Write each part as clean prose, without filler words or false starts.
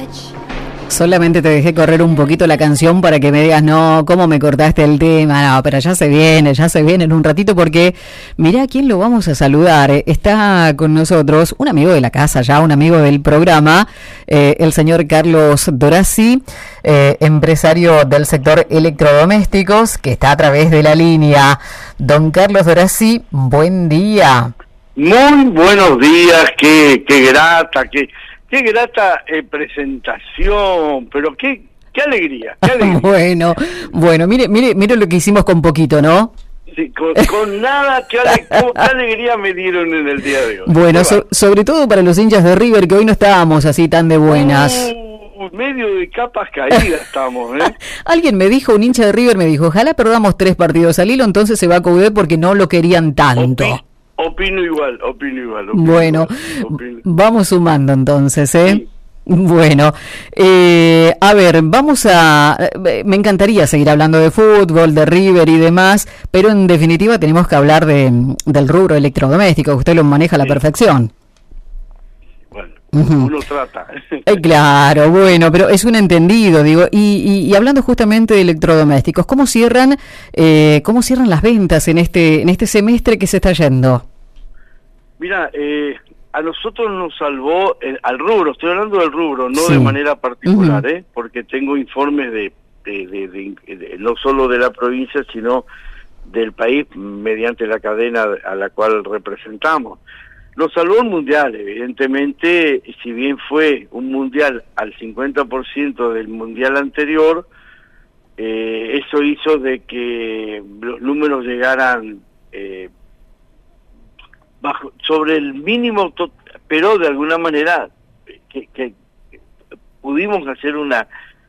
Solamente te dejé correr un poquito la canción para que me digas, no, ¿cómo me cortaste el tema? No, pero ya se viene en un ratito porque mirá a quién lo vamos a saludar. Está con nosotros un amigo de la casa ya, un amigo del programa, el señor Carlos Dorazzi, empresario del sector electrodomésticos, que está a través de la línea. Don Carlos Dorazzi, buen día. Muy buenos días, qué grata presentación, pero qué alegría, qué alegría. Bueno, mire lo que hicimos con poquito, ¿no? Sí, con nada, qué alegría me dieron en el día de hoy. Bueno, sobre todo para los hinchas de River, que hoy no estábamos así tan de buenas. Medio de capas caídas estamos, ¿eh? Alguien me dijo, un hincha de River me dijo, ojalá perdamos 3 partidos al hilo, entonces se va a Coudet porque no lo querían tanto. Opino igual. Bueno, vamos sumando entonces, ¿eh? Sí. Bueno, a ver, me encantaría seguir hablando de fútbol, de River y demás, pero en definitiva tenemos que hablar del rubro electrodoméstico, que usted lo maneja a la perfección. Bueno, uno trata. Claro, bueno, pero es un entendido, digo, y hablando justamente de electrodomésticos, ¿cómo cierran las ventas en este semestre que se está yendo? Mira, a nosotros nos salvó al rubro, estoy hablando del rubro, no sí. de manera particular, porque tengo informes de no solo de la provincia, sino del país mediante la cadena a la cual representamos. Nos salvó el mundial, evidentemente, si bien fue un mundial al 50% del mundial anterior, eso hizo de que los números llegaran sobre el mínimo, pero de alguna manera que pudimos hacer una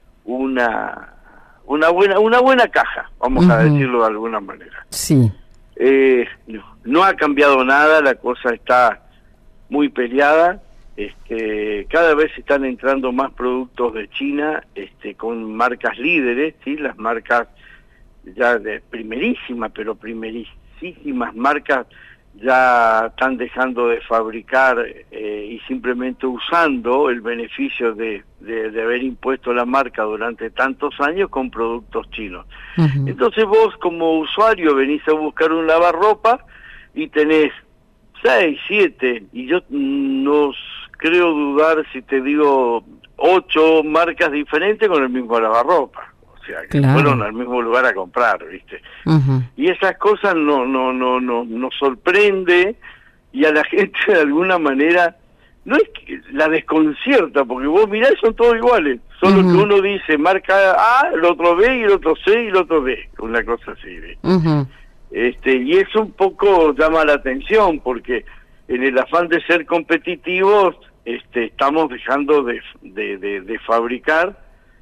buena caja, vamos a decirlo de alguna manera. Sí. No ha cambiado nada, la cosa está muy peleada. Cada vez están entrando más productos de China, con marcas líderes, sí, las marcas ya de primerísimas marcas ya están dejando de fabricar y simplemente usando el beneficio de haber impuesto la marca durante tantos años con productos chinos. Uh-huh. Entonces vos como usuario venís a buscar un lavarropa y tenés 6, 7, y yo no creo dudar si te digo 8 marcas diferentes con el mismo lavarropa. O sea, que fueron al mismo lugar a comprar, ¿viste? Uh-huh. Y esas cosas nos sorprende, y a la gente de alguna manera no es que la desconcierta, porque vos mirás, son todos iguales, solo que uno dice marca A, el otro B, y el otro C, y el otro D, una cosa así, ¿viste? Uh-huh. Y eso un poco llama la atención, porque en el afán de ser competitivos, estamos dejando de fabricar,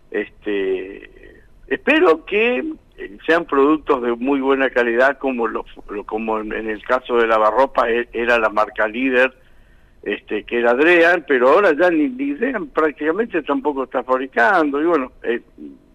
espero que sean productos de muy buena calidad, como en el caso de lavarropa era la marca líder, que era Drean, pero ahora ya ni Drean prácticamente tampoco está fabricando, y bueno,